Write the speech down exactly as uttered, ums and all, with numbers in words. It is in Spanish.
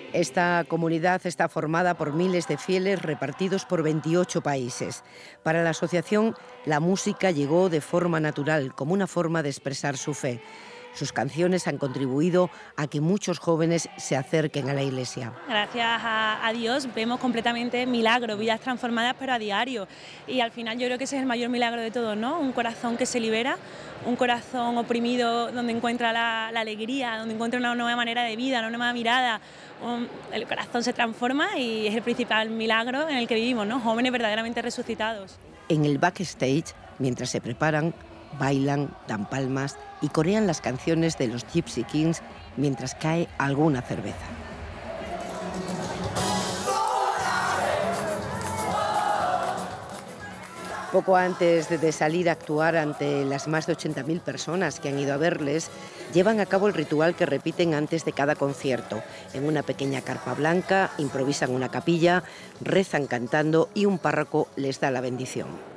Esta comunidad está formada por miles de fieles repartidos por veintiocho países. Para la asociación, la música llegó de forma natural, como una forma de expresar su fe. Sus canciones han contribuido a que muchos jóvenes se acerquen a la Iglesia. Gracias a, a Dios vemos completamente milagros, vidas transformadas, pero a diario. Y al final yo creo que ese es el mayor milagro de todos, ¿no? Un corazón que se libera, un corazón oprimido donde encuentra la, la alegría, donde encuentra una nueva manera de vida, una nueva mirada. Un, el corazón se transforma y es el principal milagro en el que vivimos, ¿no? Jóvenes verdaderamente resucitados. En el backstage, mientras se preparan, bailan, dan palmas y corean las canciones de los Gypsy Kings mientras cae alguna cerveza. Poco antes de salir a actuar ante las más de ochenta mil personas que han ido a verles, llevan a cabo el ritual que repiten antes de cada concierto. En una pequeña carpa blanca, improvisan una capilla, rezan cantando y un párroco les da la bendición.